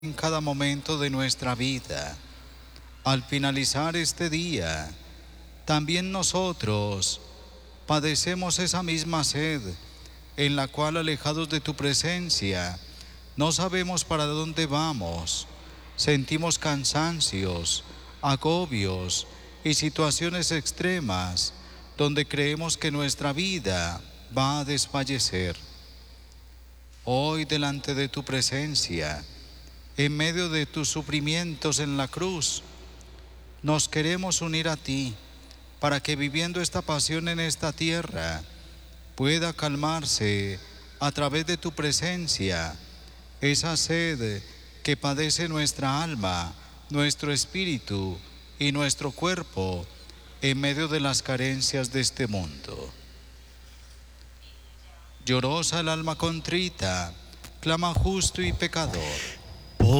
en cada momento de nuestra vida. Al finalizar este día, también nosotros padecemos esa misma sed, en la cual, alejados de tu presencia, no sabemos para dónde vamos. Sentimos cansancios, agobios y situaciones extremas donde creemos que nuestra vida va a desfallecer. Hoy, delante de tu presencia, en medio de tus sufrimientos en la cruz, nos queremos unir a ti para que, viviendo esta pasión en esta tierra, pueda calmarse a través de tu presencia esa sed que padece nuestra alma, nuestro espíritu y nuestro cuerpo en medio de las carencias de este mundo. Llorosa el alma contrita, clama justo y pecador.